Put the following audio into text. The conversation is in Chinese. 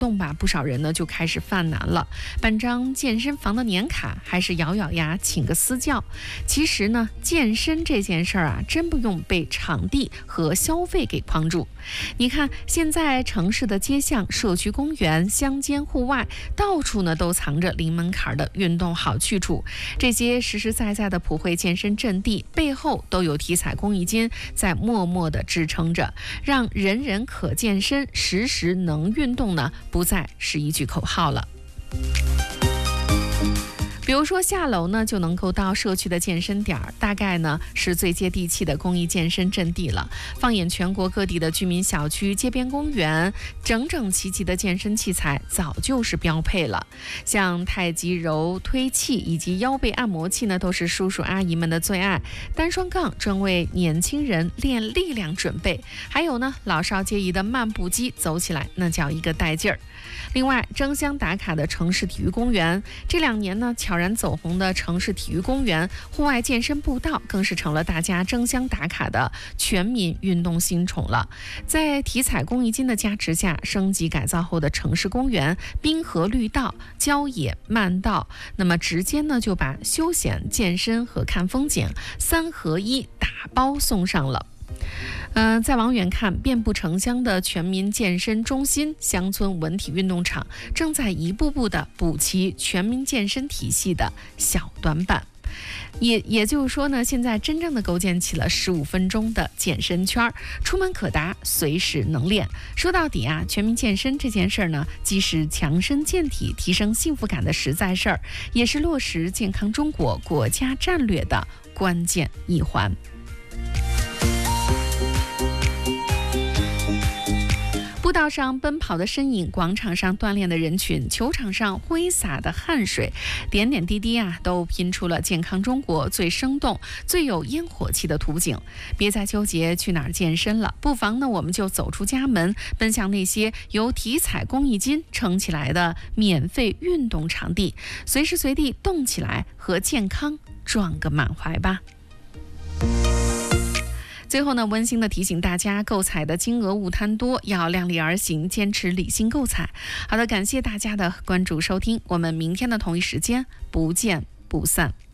动吧，不少人呢就开始犯难了，办张健身房的年卡，还是咬咬牙请个私教。其实呢，健身这件事儿啊，真不用被场地和消费给框住。你看，现在城市的街巷、社区公园、乡间户外，到处呢都藏着零门槛的运动好去处。这些实实在在的普惠健身阵地背后，都有体彩公益金在默默地支撑着，让人人可健身、时时能运动呢，不再是一句口号了。比如说下楼呢就能够到社区的健身点，大概呢是最接地气的公益健身阵地了。放眼全国各地的居民小区、街边公园，整整齐齐的健身器材早就是标配了。像太极柔推器以及腰背按摩器呢，都是叔叔阿姨们的最爱。单双杠专为年轻人练力量准备，还有呢老少皆宜的漫步机，走起来那叫一个带劲儿。另外，争相打卡的城市体育公园，这2年呢悄然走红的城市体育公园、户外健身步道，更是成了大家争相打卡的全民运动新宠了。在体彩公益金的加持下，升级改造后的城市公园、滨河绿道、郊野慢道，那么直接呢就把休闲、健身和看风景3合1打包送上了。再往远看，遍布城乡的全民健身中心、乡村文体运动场，正在一步步的补齐全民健身体系的小短板。也就是说呢，现在真正的构建起了15分钟的健身圈，出门可达，随时能练。说到底啊，全民健身这件事儿呢，既是强身健体、提升幸福感的实在事儿，也是落实健康中国国家战略的关键一环。步道上奔跑的身影，广场上锻炼的人群，球场上挥洒的汗水，点点滴滴啊，都拼出了健康中国最生动、最有烟火气的图景。别再纠结去哪儿健身了，不妨呢，我们就走出家门，奔向那些由体彩公益金撑起来的免费运动场地，随时随地动起来，和健康撞个满怀吧。最后呢，温馨的提醒大家，购彩的金额勿贪多，要量力而行，坚持理性购彩。好的，感谢大家的关注收听，我们明天的同一时间不见不散。